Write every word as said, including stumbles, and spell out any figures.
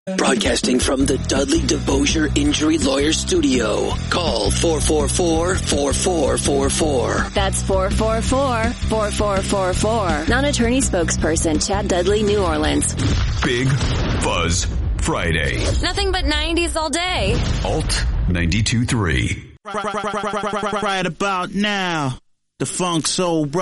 Broadcasting from the Dudley DeBosier Injury Lawyer Studio. Call four four four, four four four four. That's four four four, four four four four. Non-attorney spokesperson Chad Dudley, New Orleans. Big Buzz Friday. Nothing but nineties all day. Alt ninety-two point three. Right, right, right, right, right, right about now, the Funk Soul Brother.